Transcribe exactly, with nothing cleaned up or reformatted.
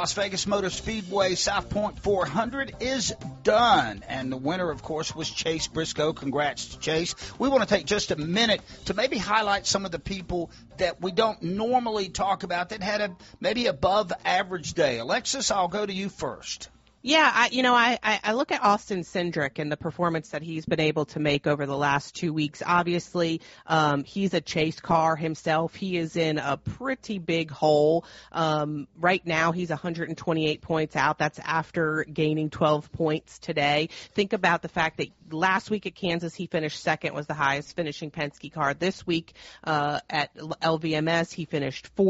Las Vegas Motor Speedway South Point four hundred is done. And the winner, of course, was Chase Briscoe. Congrats to Chase. We want to take just a minute to maybe highlight some of the people that we don't normally talk about that had a maybe above average day. Alexis, I'll go to you first. Yeah, I, you know, I, I look at Austin Cindric and the performance that he's been able to make over the last two weeks. Obviously, um, he's a chase car himself. He is in a pretty big hole. Um, right now, he's one hundred twenty-eight points out. That's after gaining twelve points today. Think about the fact that last week at Kansas, he finished second, was the highest finishing Penske car. This week uh, at L V M S, he finished fourth.